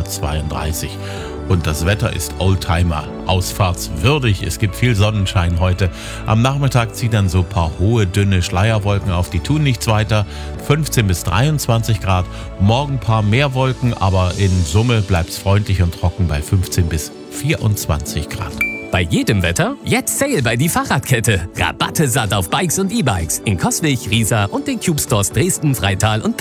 132. Und das Wetter ist Oldtimer, ausfahrtswürdig. Es gibt viel Sonnenschein heute. Am Nachmittag ziehen dann so ein paar hohe, dünne Schleierwolken auf. Die tun nichts weiter. 15 bis 23 Grad. Morgen ein paar mehr Wolken, aber in Summe bleibt es freundlich und trocken bei 15 bis 24 Grad. Bei jedem Wetter jetzt Sale bei die Fahrradkette. Rabatte satt auf Bikes und E-Bikes in Coswig, Riesa und den Cube Stores Dresden, Freital und